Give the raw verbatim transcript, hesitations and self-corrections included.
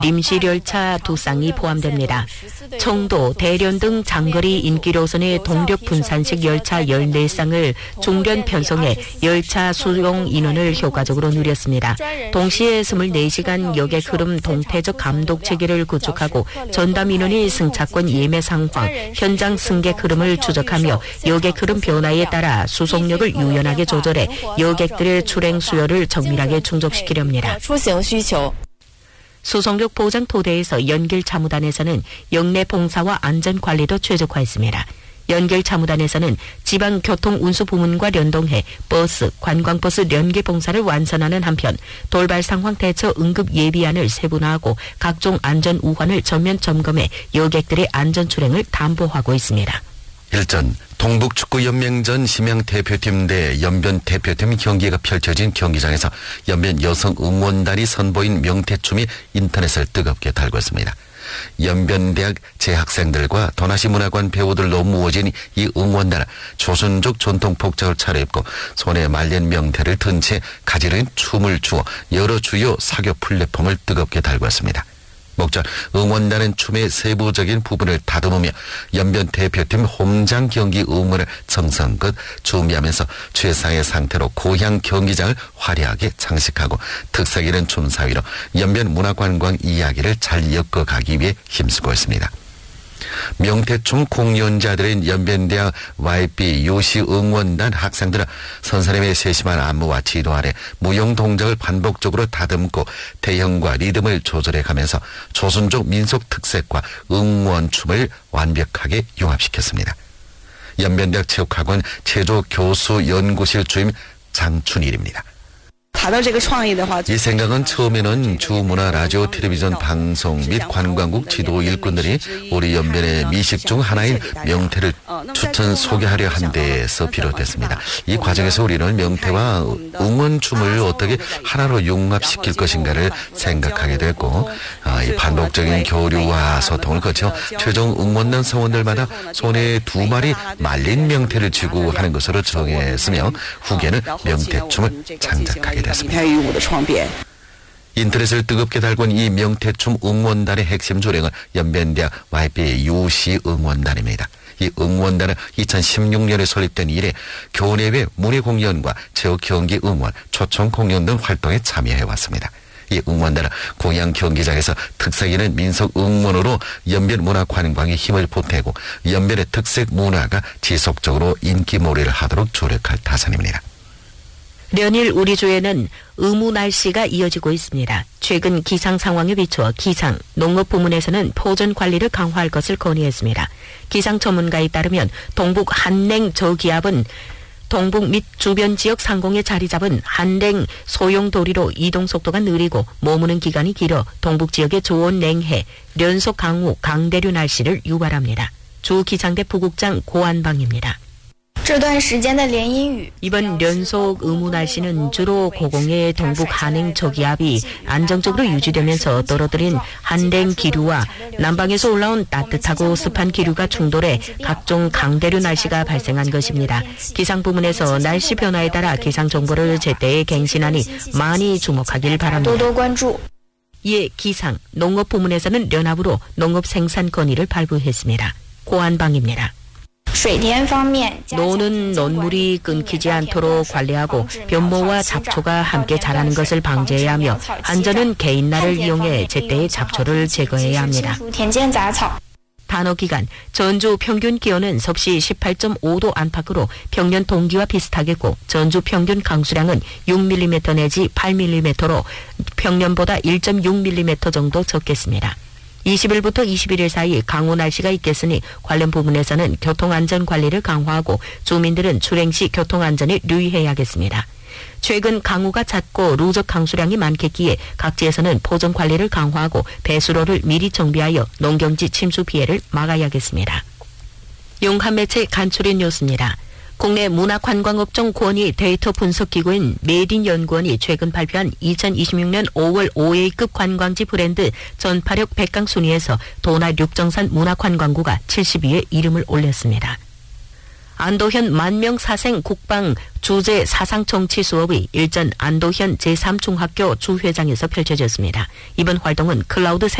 임시열차 두 쌍이 포함됩니다. 청도, 대련 등 장거리 인기노선의 동력 분산식 열차 열네 쌍을 중련 편성해 열차 수용 인원을 효과적으로 늘렸습니다. 동시에 이십사 시간 여객 흐름 동태적 감독 체계를 구축하고 전담 인원이 승차권 예매 상황, 현장 승객 흐름을 추적하며 여객 흐름 변화에 따라 수송력을 유연하게 조절해 여객들의 출행 수요를 정밀하게 충족시키려 합니다. 수송력 보장 토대에서 연길 차무단에서는 역내 봉사와 안전 관리도 최적화했습니다. 연길 차무단에서는 지방 교통 운수 부문과 연동해 버스, 관광버스 연길 봉사를 완선하는 한편 돌발 상황 대처 응급 예비안을 세분화하고 각종 안전 우환을 전면 점검해 여객들의 안전 출행을 담보하고 있습니다. 일전 동북축구연맹전 심양 대표팀 대 연변 대표팀 경기가 펼쳐진 경기장에서 연변 여성 응원단이 선보인 명태춤이 인터넷을 뜨겁게 달고 있습니다. 연변대학 재학생들과 도나시 문화관 배우들로 모어진 이 응원단은 조선족 전통 복장을 차려입고 손에 말린 명태를 든 채 가지런히 춤을 추어 여러 주요 사교 플랫폼을 뜨겁게 달고 있습니다. 목전 응원단은 춤의 세부적인 부분을 다듬으며 연변 대표팀 홈장 경기 응원을 정성껏 준비하면서 최상의 상태로 고향 경기장을 화려하게 장식하고 특색 있는 춤 사위로 연변 문화관광 이야기를 잘 엮어가기 위해 힘쓰고 있습니다. 명태춤 공연자들인 연변대학 와이피 요시 응원단 학생들은 선생님의 세심한 안무와 지도 아래 무용 동작을 반복적으로 다듬고 대형과 리듬을 조절해가면서 조선족 민속 특색과 응원춤을 완벽하게 융합시켰습니다. 연변대학 체육학원 체조 교수 연구실 주임 장춘일입니다. 이 생각은 처음에는 주문화 라디오 텔레비전 방송 및 관광국 지도 일꾼들이 우리 연변의 미식 중 하나인 명태를 추천 소개하려 한 데에서 비롯됐습니다. 이 과정에서 우리는 명태와 응원춤을 어떻게 하나로 융합시킬 것인가를 생각하게 됐고 이 반복적인 교류와 소통을 거쳐 최종 응원단 성원들마다 손에 두 마리 말린 명태를 쥐고 하는 것으로 정했으며 후계는 명태춤을 장작하게 됐습니다. 인터넷을 뜨겁게 달군 이 명태춤 응원단의 핵심 조력은 연변대학 와이피 유시 응원단입니다. 이 응원단은 이천십육 년에 설립된 이래 교내외 문예공연과 체육 경기 응원, 초청 공연 등 활동에 참여해왔습니다. 이 응원단은 고향 경기장에서 특색 있는 민속 응원으로 연변 문화 관광에 힘을 보태고 연변의 특색 문화가 지속적으로 인기몰이를 하도록 조력할 타선입니다. 연일 우리 주에는 의무 날씨가 이어지고 있습니다. 최근 기상 상황에 비추어 기상, 농업 부문에서는 포전 관리를 강화할 것을 건의했습니다. 기상 전문가에 따르면 동북 한랭 저기압은 동북 및 주변 지역 상공에 자리 잡은 한랭 소용 도리로 이동 속도가 느리고 머무는 기간이 길어 동북 지역의 조온 냉해, 연속 강우, 강대류 날씨를 유발합니다. 주 기상대 부국장 고한방입니다. 이번 연속 의무 날씨는 주로 고공의 동북 한행 저기압이 안정적으로 유지되면서 떨어뜨린 한랭 기류와 남방에서 올라온 따뜻하고 습한 기류가 충돌해 각종 강대류 날씨가 발생한 것입니다. 기상 부문에서 날씨 변화에 따라 기상 정보를 제때에 갱신하니 많이 주목하길 바랍니다. 이에 기상, 농업 부문에서는 연합으로 농업 생산 건의를 발부했습니다. 고한방입니다. 노는 논물이 끊기지 않도록 관리하고 변모와 잡초가 함께 자라는 것을 방지해야 하며 한전은 개인날을 이용해 제때의 잡초를 제거해야 합니다. 단어 기간, 전주 평균 기온은 섭씨 십팔 점 오 도 안팎으로 평년 동기와 비슷하겠고 전주 평균 강수량은 육 밀리미터 내지 팔 밀리미터로 평년보다 일 점 육 밀리미터 정도 적겠습니다. 이십 일부터 이십일 일 사이 강우 날씨가 있겠으니 관련 부분에서는 교통안전 관리를 강화하고 주민들은 출행 시 교통안전에 유의해야겠습니다. 최근 강우가 잦고 누적 강수량이 많겠기에 각지에서는 포전 관리를 강화하고 배수로를 미리 정비하여 농경지 침수 피해를 막아야겠습니다. 용한 매체 간추린 뉴스입니다. 국내 문화관광업종 권위 데이터 분석기구인 메딘연구원이 최근 발표한 이천이십육 년 오월 오 위급 관광지 브랜드 전파력 백 강 순위에서 도나 육정산 문화관광구가 칠십 위에 이름을 올렸습니다. 안도현 만명 사생 국방 주재 사상정치 수업이 일전 안도현 제삼 중학교 주회장에서 펼쳐졌습니다. 이번 활동은 클라우드